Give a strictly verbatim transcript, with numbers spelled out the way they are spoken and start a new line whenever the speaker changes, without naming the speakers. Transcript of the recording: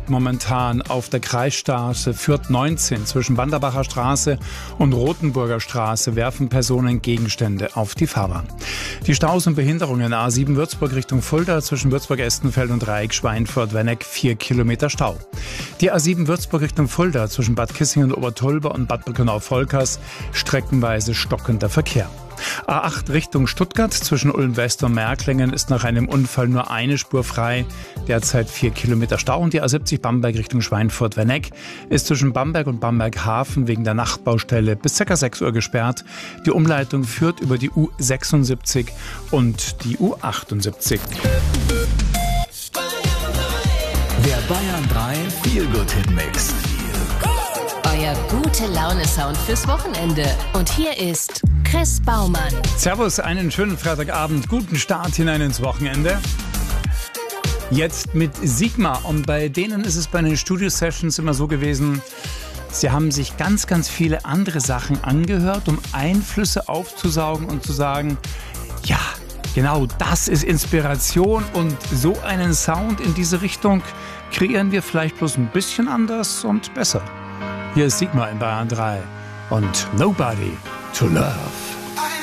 liegt momentan auf der Kreisstraße Fürth neunzehn. Zwischen Banderbacher Straße und Rothenburger Straße werfen Personen Gegenstände auf die Fahrbahn. Die Staus und Behinderungen A sieben Würzburg Richtung Fulda zwischen Würzburg-Estenfeld und Dreieck-Schweinfurt-Wenneck vier Kilometer Stau. Die A sieben Würzburg Richtung Fulda zwischen Bad Kissing und Obertolber und Bad Birkenau-Volkers streckenweise stockender Verkehr. A acht Richtung Stuttgart zwischen Ulm-West und Märklingen ist nach einem Unfall nur eine Spur frei, derzeit vier Kilometer Stau. Und die A siebzig Bamberg Richtung Schweinfurt-Wenneck ist zwischen Bamberg und Bamberg-Hafen wegen der Nachtbaustelle bis ca. sechs Uhr gesperrt. Die Umleitung führt über die U sechsundsiebzig und die U achtundsiebzig.
Der Bayern drei Feel-Good-Hit-Mix.
Euer Gute-Laune-Sound fürs Wochenende. Und hier ist Chris Baumann.
Servus, einen schönen Freitagabend, guten Start hinein ins Wochenende. Jetzt mit Sigma. Und bei denen ist es bei den Studio-Sessions immer so gewesen, sie haben sich ganz, ganz viele andere Sachen angehört, um Einflüsse aufzusaugen und zu sagen, ja, genau, das ist Inspiration und so einen Sound in diese Richtung kreieren wir vielleicht bloß ein bisschen anders und besser. Hier ist Sigma in Bayern drei und Nobody to Love.